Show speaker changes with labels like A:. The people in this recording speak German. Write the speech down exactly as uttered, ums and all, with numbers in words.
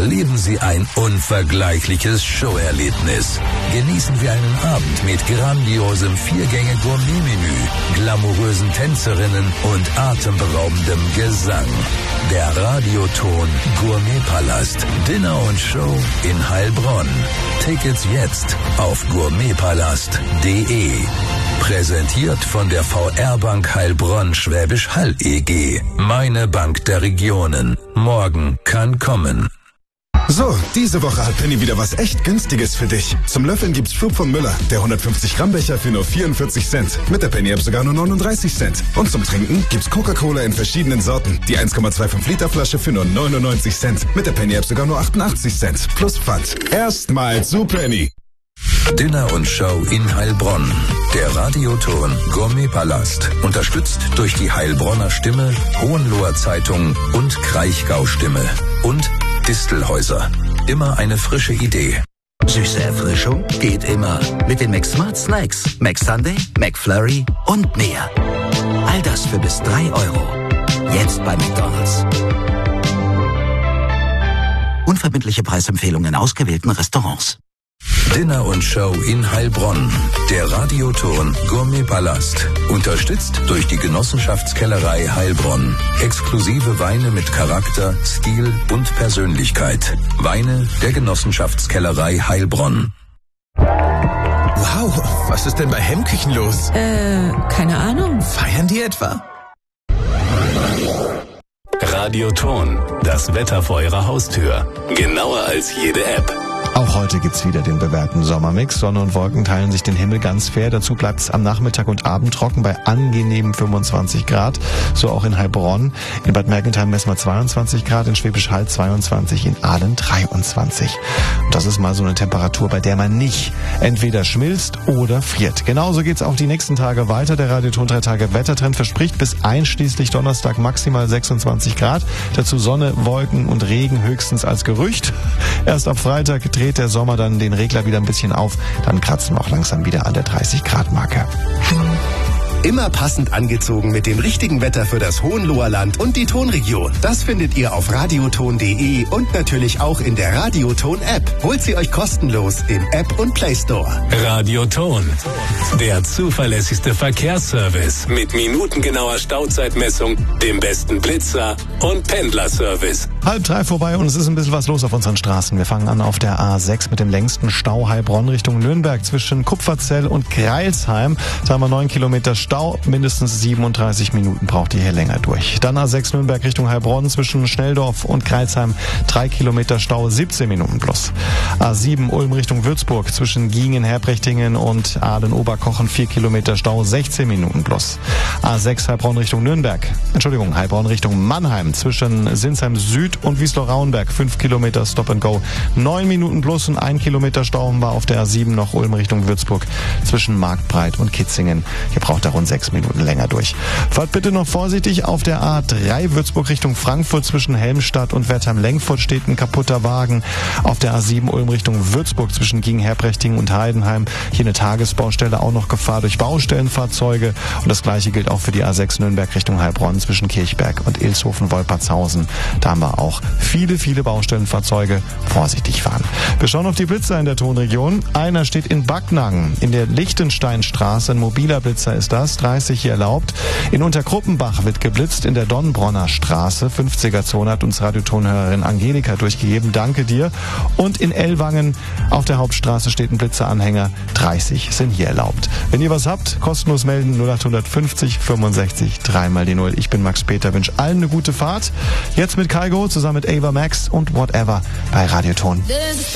A: erleben Sie ein unvergleichliches Showerlebnis. Genießen Sie einen Abend mit grandiosem Viergänge-Gourmet-Menü, glamourösen Tänzerinnen und atemberaubendem Gesang. Der Radioton Gourmetpalast, Dinner und Show in Heilbronn. Tickets jetzt auf gourmetpalast punkt de. Präsentiert von der V R-Bank Heilbronn Schwäbisch Hall E G. Meine Bank der Regionen. Morgen kann kommen.
B: So, diese Woche hat Penny wieder was echt Günstiges für dich. Zum Löffeln gibt's Flug von Müller, der hundertfünfzig Gramm Becher für nur vierundvierzig Cent. Mit der Penny-App sogar nur neununddreißig Cent. Und zum Trinken gibt's Coca-Cola in verschiedenen Sorten. Die eins Komma fünfundzwanzig Liter Flasche für nur neunundneunzig Cent. Mit der Penny-App sogar nur achtundachtzig Cent. Plus Pfand. Erstmal zu Penny.
A: Dinner und Show in Heilbronn. Der Radioton Gourmetpalast. Unterstützt durch die Heilbronner Stimme, Hohenloher Zeitung und Kraichgau Stimme. Und Distelhäuser. Immer eine frische Idee.
C: Süße Erfrischung geht immer. Mit den McSmart Snacks. McSunday, McFlurry und mehr. All das für bis drei Euro. Jetzt bei McDonald's. Unverbindliche Preisempfehlungen in ausgewählten Restaurants.
A: Dinner und Show in Heilbronn. Der Radioton Gourmetpalast. Unterstützt durch die Genossenschaftskellerei Heilbronn. Exklusive Weine mit Charakter, Stil und Persönlichkeit. Weine der Genossenschaftskellerei Heilbronn.
D: Wow, was ist denn bei Hemmküchen los?
E: Äh, keine Ahnung.
D: Feiern die etwa?
F: Radioton, das Wetter vor Ihrer Haustür. Genauer als jede App.
G: Auch heute gibt's wieder den bewährten Sommermix. Sonne und Wolken teilen sich den Himmel ganz fair. Dazu bleibt's am Nachmittag und Abend trocken bei angenehmen fünfundzwanzig Grad. So auch in Heilbronn. In Bad Mergentheim messen wir zweiundzwanzig Grad, in Schwäbisch Hall zweiundzwanzig, in Aalen dreiundzwanzig. Und das ist mal so eine Temperatur, bei der man nicht entweder schmilzt oder friert. Genauso geht's auch die nächsten Tage weiter. Der Radioton drei Tage Wettertrend verspricht bis einschließlich Donnerstag maximal sechsundzwanzig Grad. Dazu Sonne, Wolken und Regen höchstens als Gerücht. Erst ab Freitag dreht der Sommer dann den Regler wieder ein bisschen auf. Dann kratzen wir auch langsam wieder an der dreißig Grad Marke.
H: Immer passend angezogen mit dem richtigen Wetter für das Hohenloher Land und die Tonregion. Das findet ihr auf radioton punkt de und natürlich auch in der Radioton-App. Holt sie euch kostenlos im App und Play Store.
F: Radioton, der zuverlässigste Verkehrsservice mit minutengenauer Stauzeitmessung, dem besten Blitzer und Pendlerservice.
G: Halb drei vorbei und es ist ein bisschen was los auf unseren Straßen. Wir fangen an auf der A sechs mit dem längsten Stau Heilbronn Richtung Nürnberg zwischen Kupferzell und Greilsheim. Da haben wir neun Kilometer Stau. Mindestens siebenunddreißig Minuten braucht ihr hier länger durch. Dann A sechs Nürnberg Richtung Heilbronn zwischen Schnelldorf und Greilsheim. drei Kilometer Stau, siebzehn Minuten plus. A sieben Ulm Richtung Würzburg zwischen Giengen, Herbrechtingen und Aalen-Oberkochen. vier Kilometer Stau, sechzehn Minuten plus. A sechs Heilbronn Richtung Nürnberg. Entschuldigung, Heilbronn Richtung Mannheim zwischen Sinsheim Süd und Wiesloch-Rauenberg. fünf Kilometer Stop and Go. neun Minuten plus und ein Kilometer Stau war auf der A sieben noch Ulm Richtung Würzburg zwischen Marktbreit und Kitzingen. Hier braucht er rund sechs Minuten länger durch. Fahrt bitte noch vorsichtig auf der A drei Würzburg Richtung Frankfurt zwischen Helmstadt und Wertheim-Lengfurt steht ein kaputter Wagen. Auf der A sieben Ulm Richtung Würzburg zwischen Giengen-Herbrechtingen und Heidenheim. Hier eine Tagesbaustelle, auch noch Gefahr durch Baustellenfahrzeuge. Und das gleiche gilt auch für die A sechs Nürnberg Richtung Heilbronn zwischen Kirchberg und Ilshofen-Wolpertshausen. Da haben wir auch viele, viele Baustellenfahrzeuge. Vorsichtig fahren. Wir schauen auf die Blitzer in der Tonregion. Einer steht in Backnang in der Lichtensteinstraße. Ein mobiler Blitzer ist das. dreißig hier erlaubt. In Unterkruppenbach wird geblitzt in der Donnbronner Straße. fünfziger Zone hat uns Radiotonhörerin Angelika durchgegeben. Danke dir. Und in Ellwangen auf der Hauptstraße steht ein Blitzeranhänger. dreißig sind hier erlaubt. Wenn ihr was habt, kostenlos melden null acht fünfzig fünfundsechzig dreimal die null. Ich bin Max Peter, wünsche allen eine gute Fahrt. Jetzt mit Kaigo zusammen mit Ava Max und Whatever bei Radioton.